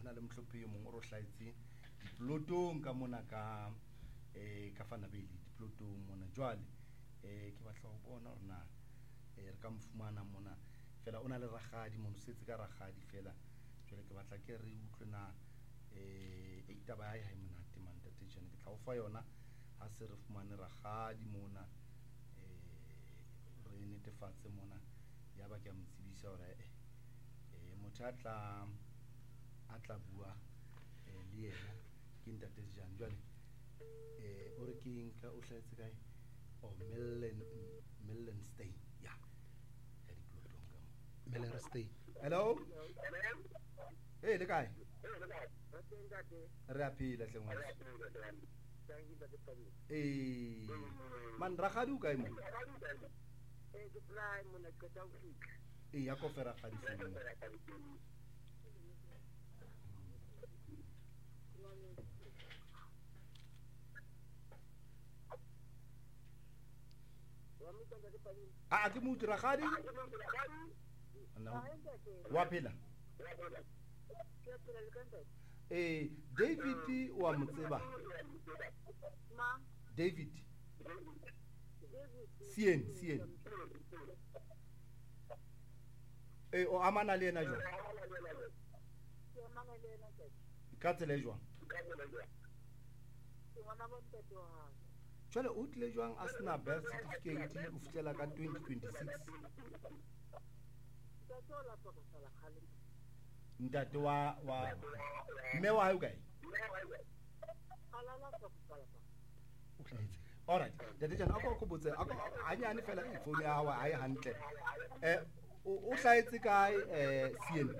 na le mhlophe yo mongwe ro hlaitse diplotong ka mona ka ka Fanabeli diplotong mona jwale ke batla go bona rena re ka mfumana mona fela ona le ragadi mo setse ka ragadi fela jwale ke batla ke re utlwe na itaba ya hae monate mantate jana ke tla o fa yona ha se re fumane ragadi mona re netefatse mona ya ba ke a mtsibisa hore motho a tla bua le yena ke ntate jana jwale o re ke nka o hlaetse kae Mellenstein ya diplotong ka mo Mellenstein. hello le kae re a phela hle ngwana man ragadi o kae mo ya ko fera ragadi founu a ke mo ragadi wa phela David wa motseba David Sien o amana le ena jwa ka tsela jwang jwale o tle jwang a sena birth certificate o fitlela ka 2026 ntate wa mme wa hae o kae alright ntate jana a go botse a nyane fela phone ya hawa a hantle o hlaetse kae Sien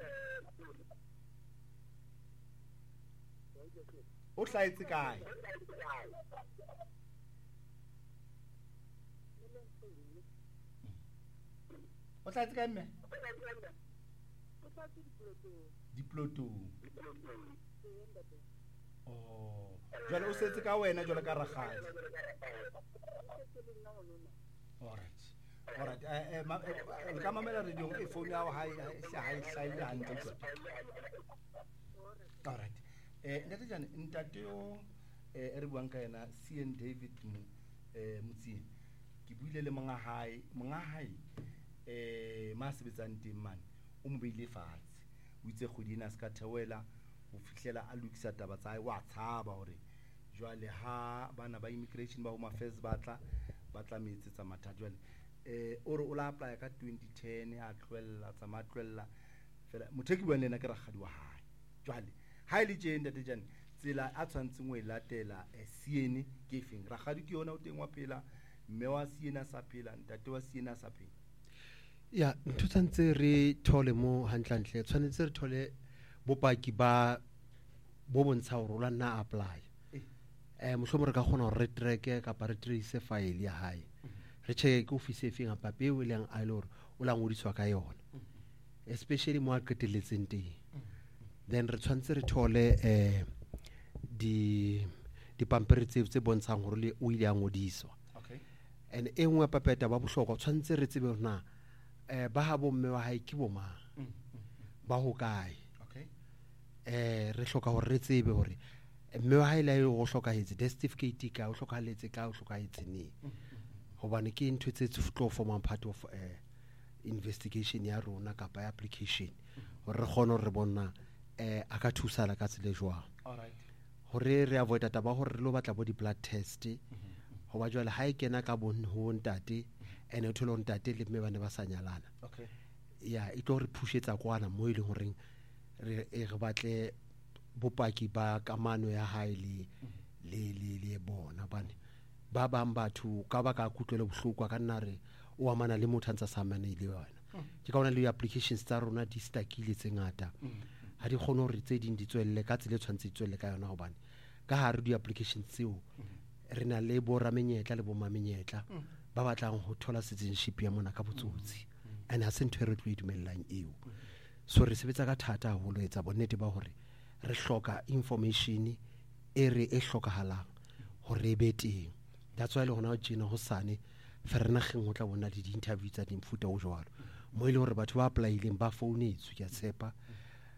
o hlaetse kae o hlaetse kae mme diplotong jwale o setse ka wena jwale ka ragadi alright le ka mamela radio phone ya ha hlaile hantle alright ntate jana ntate yo re buang ka yena Sien David Motsien ke buile le monga hae ma sebetsang teng mane o mo beile fatshe o itse godina se ka thewela o fihlela a lokisa taba tsa hae wa tshaba hore jwale ha bana ba immigration ba home affairs batla metsetsa mathata jwale o re o la apply ka 2010 a tlwella tsama tlwella fela motheki bua lena ke ragadi wa hae jwale ha ile tje ntate jane tsela a tshwantseng o e latela Sien ke feng ragadi ke yona o teng wa phela mme wa Sien a sa phela ntate wa Sien a sa phela ya ntho tsantse re thole mo hantlantle tshwanetse re thole bopaki ba bo bontsha hore o la nna apply mohlomong re ka kgona hore re track kapa re trace file ya hae re check ke office e feng kapa peo e leng a ile hore o la ngodiswa ka yona especially mo a qetelletseng teng then re tshwanetse re thole di pampiri tse bontshang hore o ile a ngodiswa and e nngwe papeta ba bohlokwa tshwanetse re tsebe hore na ba ha bomme wa hae ke bomang ba ho kae re hloka hore re tsebe hore mme wa hae la go hlokahetse death certificate ka o hlokahetse ka o hlokahetse ne hobane ke ntho tse tlo form part of investigation ya rona kapa application hore re kgone re bona a ka thusa la ka tsele jwang hore re avoid taba hore re lo batla bo di blood test hoba jwale ha e kena ka bon ho ntate ene o tholo ntate le mme ba ne ba sa nyalana ya e tlo re pushetsa kwana mo ile hore re batle bopaki ba kamano ya hae le bona bane ba bang batho ka ba ka kutlwela bohloko ka nna re o amana le motho ntsa sa mane ile wena ke ka ona le applications tsa rona di stakile tse ngata ha di kgone hore tse ding di tswelle ka tsele tshwantse tswelle ka yona hobane ka hare di applications tseo re na le bo ramenyetla le bo mamenyetla ba batlang ho thola citizenship ya mona ka botsotsi and ha se ntho re tlo itumellang eo so re sebetsa ka thata haholo etsa bonnete ba hore re hloka information e hlokahalang hore be teng that's why le hona jena ho sane ferna kheng ho tla bona le di interview tsa dimfuta o jwalo mo ile hore batho ba applyileng ba founetswe ke a tshepa